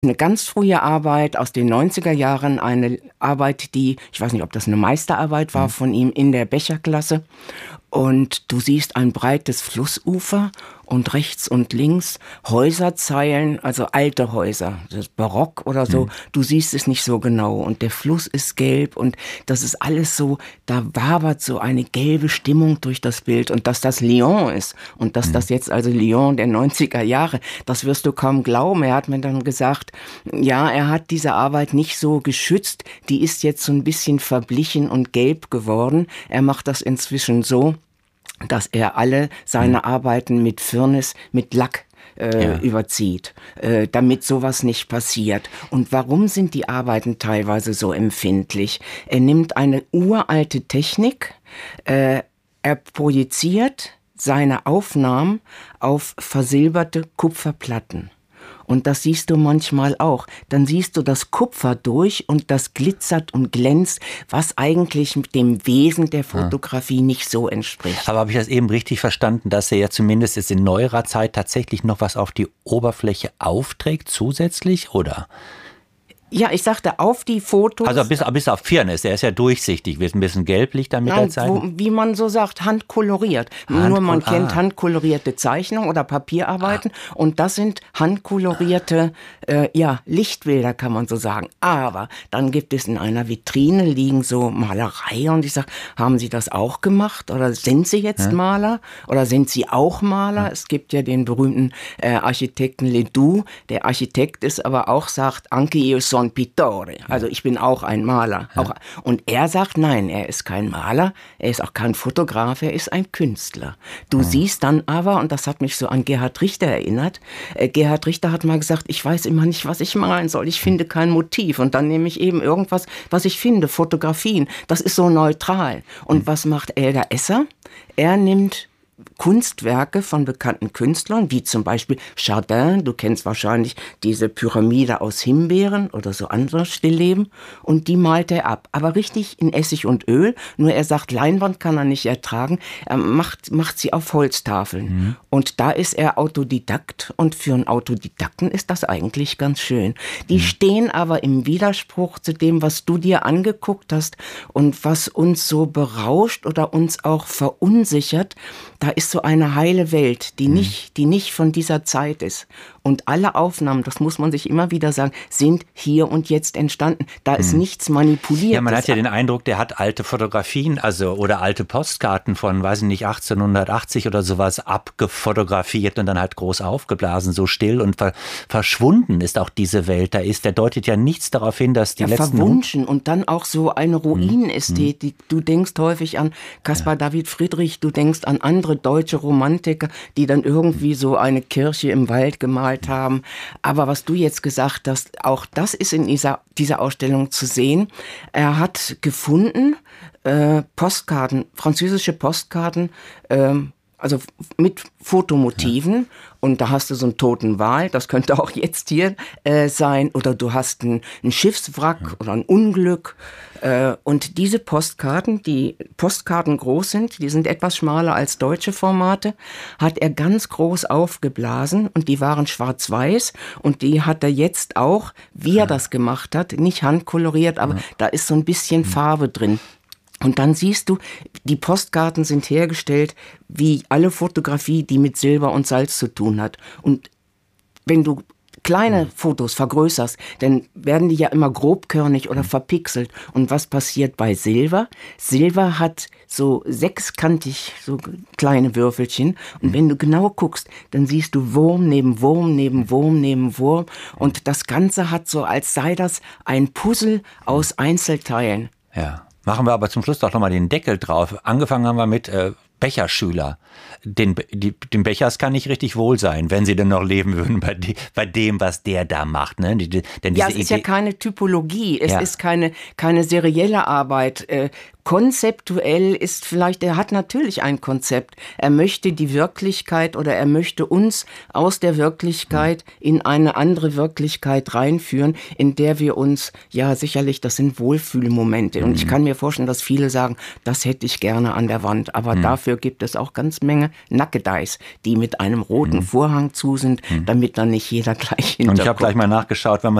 Eine ganz frühe Arbeit aus den 90er Jahren, eine Arbeit, die, ich weiß nicht, ob das eine Meisterarbeit war von ihm in der Becherklasse. Und du siehst ein breites Flussufer und rechts und links Häuserzeilen, also alte Häuser, das Barock oder so. Du siehst es nicht so genau und der Fluss ist gelb und das ist alles so, da wabert so eine gelbe Stimmung durch das Bild und dass das Lyon ist und dass das jetzt also Lyon der 90er Jahre, das wirst du kaum glauben. Er hat mir dann gesagt, ja, er hat diese Arbeit nicht so geschützt, die ist jetzt so ein bisschen verblichen und gelb geworden. Er macht das inzwischen so, dass er alle seine Arbeiten mit Firnis, mit Lack überzieht, damit sowas nicht passiert. Und warum sind die Arbeiten teilweise so empfindlich? Er nimmt eine uralte Technik, er projiziert seine Aufnahmen auf versilberte Kupferplatten. Und das siehst du manchmal auch. Dann siehst du das Kupfer durch und das glitzert und glänzt, was eigentlich mit dem Wesen der Fotografie nicht so entspricht. Aber habe ich das eben richtig verstanden, dass er ja zumindest jetzt in neuerer Zeit tatsächlich noch was auf die Oberfläche aufträgt, zusätzlich, oder? Ja, ich sagte, auf die Fotos... Also bis auf Firnis, der ist ja durchsichtig, wird ein bisschen gelblich dann mit der Zeit. Wie man so sagt, handkoloriert. Nur man kennt handkolorierte Zeichnungen oder Papierarbeiten und das sind handkolorierte Lichtbilder, kann man so sagen. Aber dann gibt es in einer Vitrine liegen so Malerei und ich sage, haben Sie das auch gemacht oder sind Sie jetzt Maler oder sind Sie auch Maler? Es gibt ja den berühmten Architekten Ledoux, der Architekt ist, aber auch sagt, anche io son pittore, also ich bin auch ein Maler. Und er sagt, nein, er ist kein Maler, er ist auch kein Fotograf, er ist ein Künstler. Du siehst dann aber, und das hat mich so an Gerhard Richter erinnert, Gerhard Richter hat mal gesagt, ich weiß immer nicht, was ich malen soll, ich finde kein Motiv und dann nehme ich eben irgendwas, was ich finde, Fotografien, das ist so neutral. Und was macht Elgar Esser? Er nimmt Kunstwerke von bekannten Künstlern, wie zum Beispiel Chardin, du kennst wahrscheinlich diese Pyramide aus Himbeeren oder so andere Stillleben, und die malt er ab, aber richtig in Essig und Öl, nur er sagt, Leinwand kann er nicht ertragen, er macht sie auf Holztafeln und da ist er Autodidakt und für einen Autodidakten ist das eigentlich ganz schön. Die stehen aber im Widerspruch zu dem, was du dir angeguckt hast und was uns so berauscht oder uns auch verunsichert. Da ist so eine heile Welt, die nicht von dieser Zeit ist. Und alle Aufnahmen, das muss man sich immer wieder sagen, sind hier und jetzt entstanden. Da ist nichts manipuliert. Ja, man hat ja den Eindruck, der hat alte Fotografien, oder alte Postkarten von, weiß ich nicht, 1880 oder sowas abgefotografiert und dann halt groß aufgeblasen, so still und verschwunden ist auch diese Welt. Der deutet ja nichts darauf hin, dass die letzten... Verwunschen und dann auch so eine Ruinenästhetik. Du denkst häufig an Caspar David Friedrich, du denkst an andere deutsche Romantiker, die dann irgendwie so eine Kirche im Wald gemalt haben. Aber was du jetzt gesagt hast, auch das ist in dieser Ausstellung zu sehen. Er hat gefunden, Postkarten, französische Postkarten, also mit Fotomotiven. Und da hast du so einen toten Wal, das könnte auch jetzt hier sein. Oder du hast ein Schiffswrack oder ein Unglück. Und diese Postkarten, die Postkarten groß sind, die sind etwas schmaler als deutsche Formate, hat er ganz groß aufgeblasen und die waren schwarz-weiß. Und die hat er jetzt auch, wie er das gemacht hat, nicht handkoloriert, aber da ist so ein bisschen Farbe drin. Und dann siehst du, die Postkarten sind hergestellt wie alle Fotografie, die mit Silber und Salz zu tun hat. Und wenn du kleine Fotos vergrößerst, dann werden die ja immer grobkörnig oder verpixelt. Und was passiert bei Silber? Silber hat so sechskantig, so kleine Würfelchen. Und wenn du genau guckst, dann siehst du Wurm neben Wurm, neben Wurm, neben Wurm. Und das Ganze hat so, als sei das ein Puzzle aus Einzelteilen. Ja. Machen wir aber zum Schluss doch nochmal den Deckel drauf. Angefangen haben wir mit Becherschüler. Den Bechers kann nicht richtig wohl sein, wenn sie denn noch leben würden bei dem, was der da macht. Ne? Es ist ja keine Typologie, es ist keine serielle Arbeit. konzeptuell ist vielleicht, er hat natürlich ein Konzept. Er möchte die Wirklichkeit oder er möchte uns aus der Wirklichkeit in eine andere Wirklichkeit reinführen, in der wir uns, ja sicherlich, das sind Wohlfühlmomente. Und ich kann mir vorstellen, dass viele sagen, das hätte ich gerne an der Wand. Aber dafür gibt es auch ganz Menge Nackedeis, die mit einem roten Vorhang zu sind, damit dann nicht jeder gleich hinterguckt. Und ich habe gleich mal nachgeschaut, wenn man